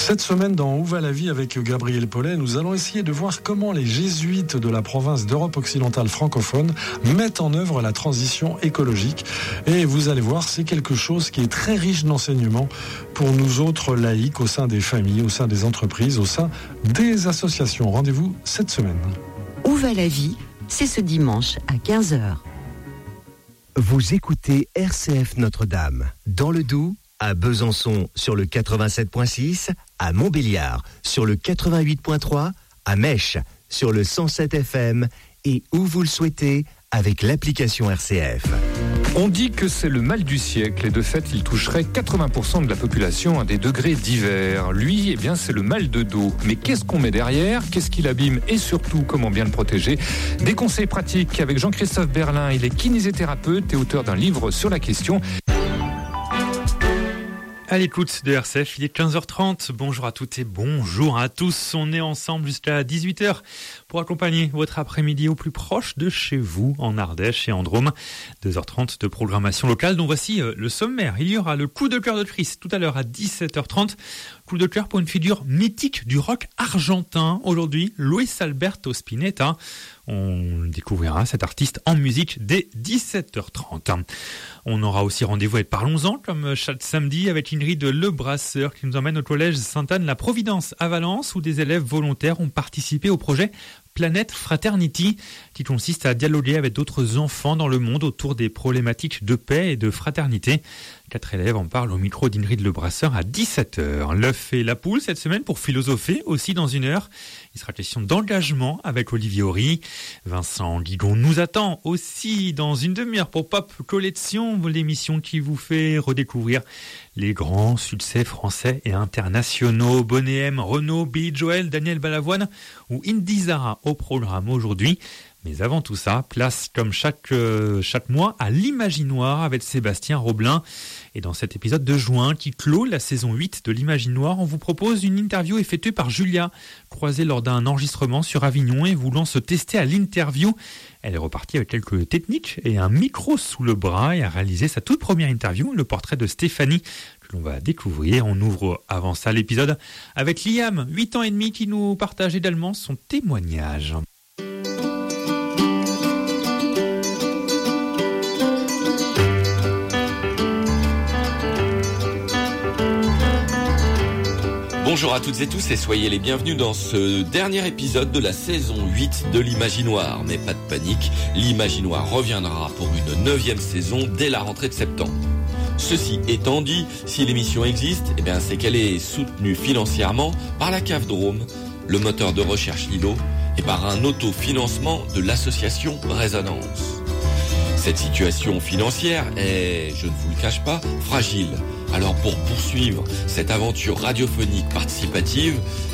Cette semaine, dans Où va la vie avec Gabriel Paulet, nous allons essayer de voir comment les jésuites de la province d'Europe occidentale francophone mettent en œuvre la transition écologique. Et vous allez voir, c'est quelque chose qui est très riche d'enseignements pour nous autres laïcs au sein des familles, au sein des entreprises, au sein des associations. Rendez-vous cette semaine. Où va la vie ? C'est ce dimanche à 15h. Vous écoutez RCF Notre-Dame, dans le Doubs, à Besançon sur le 87.6, à Montbéliard sur le 88.3, à Mèche sur le 107 FM et où vous le souhaitez avec l'application RCF. On dit que c'est le mal du siècle et de fait il toucherait 80% de la population à des degrés divers. Lui, eh bien c'est le mal de dos. Mais qu'est-ce qu'on met derrière ? Qu'est-ce qui l'abîme et surtout comment bien le protéger ? Des conseils pratiques avec Jean-Christophe Berlin. Il est kinésithérapeute et auteur d'un livre sur la question. À l'écoute de RCF, il est 15h30. Bonjour à toutes et bonjour à tous. On est ensemble jusqu'à 18h pour accompagner votre après-midi au plus proche de chez vous, en Ardèche et en Drôme. 2h30 de programmation locale, dont voici le sommaire. Il y aura le coup de cœur de Chris tout à l'heure à 17h30. Coup de cœur pour une figure mythique du rock argentin. Aujourd'hui, Luis Alberto Spinetta. On découvrira cet artiste en musique dès 17h30. On aura aussi rendez-vous avec Parlons-en, comme chaque samedi, avec Ingrid Le Brasseur qui nous emmène au collège Sainte-Anne-la-Providence à Valence, où des élèves volontaires ont participé au projet Planète Fraternity, qui consiste à dialoguer avec d'autres enfants dans le monde autour des problématiques de paix et de fraternité. 4 élèves en parlent au micro d'Ingrid Le Brasseur à 17h. L'œuf et la poule cette semaine pour philosopher aussi dans une heure. Il sera question d'engagement avec Olivier Horry. Vincent Guigon nous attend aussi dans une demi-heure pour Pop Collection, l'émission qui vous fait redécouvrir les grands succès français et internationaux. Bonnet M, Renaud, Billy Joel, Daniel Balavoine ou Indy Zara au programme aujourd'hui. Mais avant tout ça, place comme chaque mois à l'Imaginoire avec Sébastien Roblin. Et dans cet épisode de juin qui clôt la saison 8 de l'Imaginoire, on vous propose une interview effectuée par Julia, croisée lors d'un enregistrement sur Avignon et voulant se tester à l'interview. Elle est repartie avec quelques techniques et un micro sous le bras et a réalisé sa toute première interview, le portrait de Stéphanie, que l'on va découvrir. On ouvre avant ça l'épisode avec Liam, 8 ans et demi, qui nous partage également son témoignage. Bonjour à toutes et tous et soyez les bienvenus dans ce dernier épisode de la saison 8 de l'Imaginoire. Mais pas de panique, l'Imaginoire reviendra pour une 9e saison dès la rentrée de septembre. Ceci étant dit, si l'émission existe, c'est qu'elle est soutenue financièrement par la CAF Drôme, le moteur de recherche Lilo, et par un autofinancement de l'association Résonance. Cette situation financière est, je ne vous le cache pas, fragile. Alors pour poursuivre cette aventure radiophonique participative,